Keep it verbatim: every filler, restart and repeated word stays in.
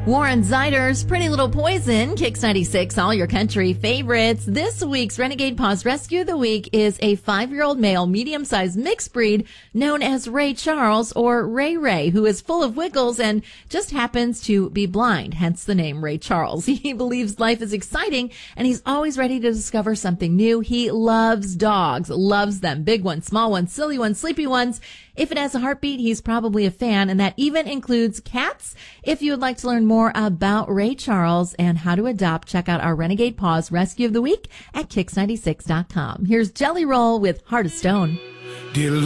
Warren Ziders, Pretty Little Poison, Kicks ninety-six, all your country favorites. This week's Renegade Paws Rescue of the Week is a five-year-old male medium-sized mixed breed known as Ray Charles, or Ray Ray, who is full of wiggles and just happens to be blind, hence the name Ray Charles. He believes life is exciting and he's always ready to discover something new. He loves dogs, loves them, big ones, small ones, silly ones, sleepy ones. If it has a heartbeat, he's probably a fan, and that even includes cats. If you would like to learn more about Ray Charles and how to adopt, check out our Renegade Paws Rescue of the Week at kicks ninety-six dot com. Here's Jelly Roll with Heart of Stone. Dear